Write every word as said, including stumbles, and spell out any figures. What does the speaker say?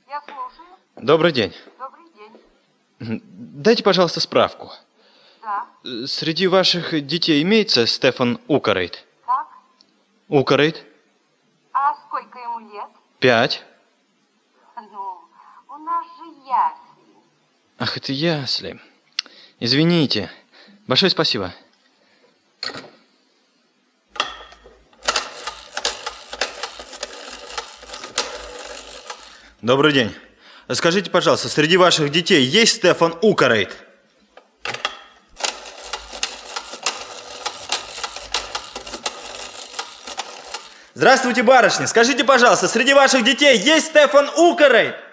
Я слушаю. Добрый день. Добрый день. Дайте, пожалуйста, справку. Да. Среди ваших детей имеется Стефан Укарейт? Как? Укарейт? А сколько ему лет? Пять. Ну, у нас же ясли. Ах, это ясли. Извините. Большое спасибо. Добрый день. Скажите, пожалуйста, среди ваших детей есть Стефан Укарейт? Здравствуйте, барышня. Скажите, пожалуйста, среди ваших детей есть Стефан Укарейт?